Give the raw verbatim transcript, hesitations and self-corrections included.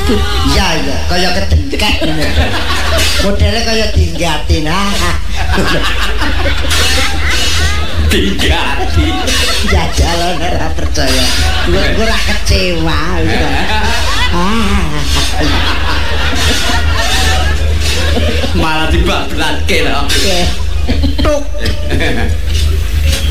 Iya iya, kaya kedengkek ngono. Modele kaya dinggatin. Dinggati. Jajal ora percaya. Gue ora kecewa. Malah dibablatke lho. Tuk.